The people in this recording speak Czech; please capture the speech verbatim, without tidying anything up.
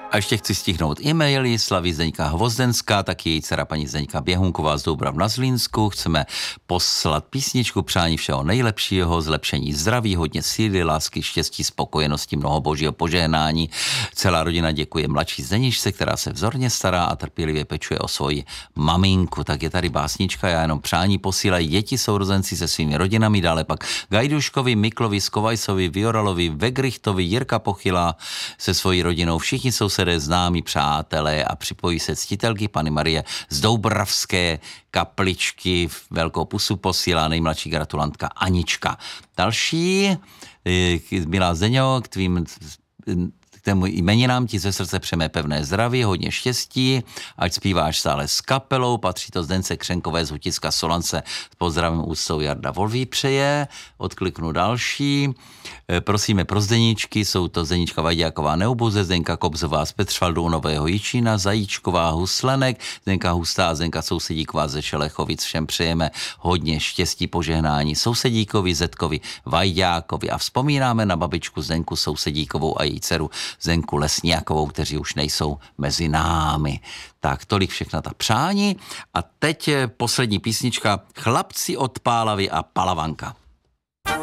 A ještě chci stihnout e-maily. Slaví Zdeňka Hvozdenská, taky její dcera paní Zdeňka Běhunková z Doubrav na Zlínsku. Chceme poslat písničku přání všeho nejlepšího, zlepšení zdraví, hodně síly, lásky, štěstí, spokojenosti, mnoho božího požehnání. Celá rodina děkuje mladší Zdeničce, která se vzorně stará a trpělivě pečuje o svoji maminku. Tak je tady básnička, já jenom přání posílají děti sourozenci se svými rodinami, dále pak Gajduškovi, Miklovi, Skovajsovi, Vioralovi, Vegrichtovi, Jirka Pochylá se svojí rodinou. Všichni jsou sousedé, známí, přátelé a připojí se ctitelky Panny Marie z Doubravské kapličky. Velkou pusu posílá nejmladší gratulantka Anička. Další, milá Zdeňo, k tvým k tému jmeninám ti ze srdce přejeme pevné zdraví, hodně štěstí, ať zpíváš stále s kapelou, patří to Zdence Křenkové z Hutiska Solance, s pozdravem úctou Jarda Volví přeje, odkliknu další, prosíme pro Zdeničky, jsou to Zdenička Vajďáková Neubuze, Zdenka Kobzová z Petřvaldu u Nového Jičína, Zajíčková Huslenek, Zdenka Hustá, Zdenka Sousedíková ze Šelechovic, všem přejeme hodně štěstí, požehnání Sousedíkovi, Zetkovi Vajďákovi a vzpomínáme na babičku Zdenku Sousedíkovou a její dceru Zenku Lesňákovou, kteří už nejsou mezi námi. Tak tolik všechna ta přání. A teď poslední písnička Chlapci od Pálavy a Palavanka.